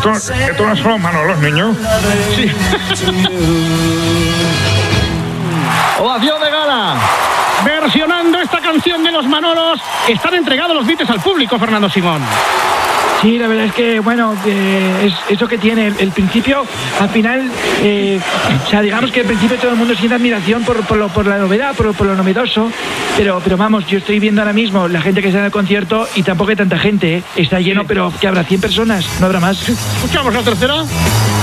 Esto no son los Manolos, niño. Sí. Ovación de gala. Versionando esta canción de los Manolos, están entregados los Beatles al público, Fernando Simón. Sí, la verdad es que, bueno, es eso que tiene el principio, al final, o sea, digamos que al principio todo el mundo siente admiración por la novedad, por lo novedoso, pero vamos, yo estoy viendo ahora mismo la gente que está en el concierto y tampoco hay tanta gente, está lleno, pero que habrá 100 personas, no habrá más. Escuchamos la tercera.